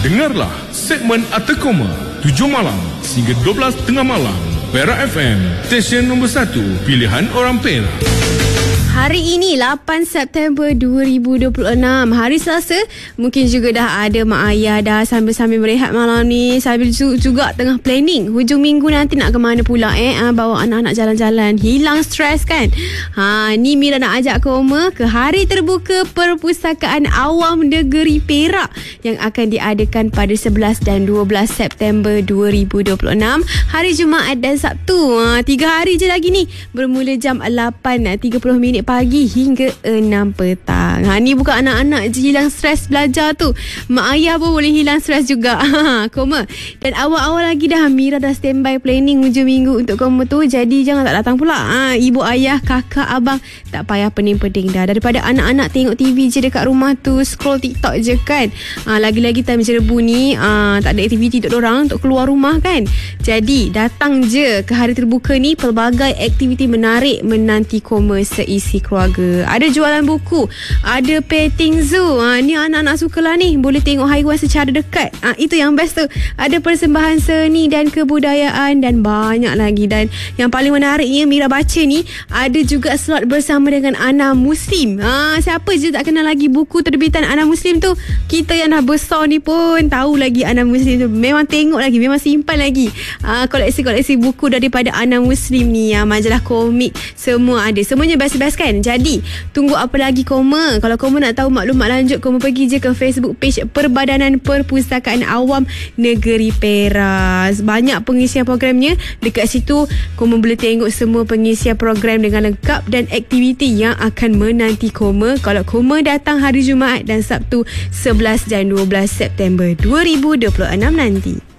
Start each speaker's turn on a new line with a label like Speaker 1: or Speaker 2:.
Speaker 1: Dengarlah segmen Atekoma 7 malam hingga 12 tengah malam. Perak FM, stesen nombor 1 pilihan orang Perak.
Speaker 2: Hari ini 8 September 2026, hari Selasa. Mungkin juga dah ada mak ayah dah sambil-sambil berehat malam ni, sambil juga tengah planning hujung minggu nanti nak ke mana pula bawa anak-anak jalan-jalan, hilang stres kan. Ni Mira nak ajak Koma ke hari terbuka Perpustakaan Awam Negeri Perak yang akan diadakan pada 11 dan 12 September 2026, hari Jumaat dan Sabtu. 3 hari je lagi ni, bermula jam 8.30 pagi hingga 6 petang. Ni bukan anak-anak je hilang stres belajar tu, mak ayah pun boleh hilang stres juga. Koma. Dan awal-awal lagi dah Mira dah standby planning hujung minggu untuk Koma tu. Jadi jangan tak datang pula. Ibu ayah, kakak, abang tak payah pening-pening dah. Daripada anak-anak tengok TV je dekat rumah tu, scroll TikTok je kan. Lagi-lagi time Jerebu ni tak ada aktiviti untuk dorang untuk keluar rumah kan. Jadi datang je ke hari terbuka ni, pelbagai aktiviti menarik menanti Koma seisi keluarga. Ada jualan buku, ada petting zoo. Ni anak-anak sukalah ni, boleh tengok haiwan secara dekat. Itu yang best tu. Ada persembahan seni dan kebudayaan dan banyak lagi. Dan yang paling menariknya Mira baca ni, ada juga slot bersama dengan Ana Muslim. Siapa je tak kenal lagi buku terbitan Ana Muslim tu. Kita yang dah besar ni pun tahu lagi Ana Muslim tu. Memang tengok lagi, memang simpan lagi koleksi-koleksi buku daripada Ana Muslim ni. Majalah komik semua ada. Semuanya best-best kan. Jadi tunggu apa lagi Koma? Kalau Koma nak tahu maklumat lanjut, Koma pergi je ke Facebook page Perbadanan Perpustakaan Awam Negeri Perak. Banyak pengisian programnya dekat situ. Koma boleh tengok semua pengisian program dengan lengkap dan aktiviti yang akan menanti Koma kalau Koma datang hari Jumaat dan Sabtu 11 dan 12 September 2026 nanti.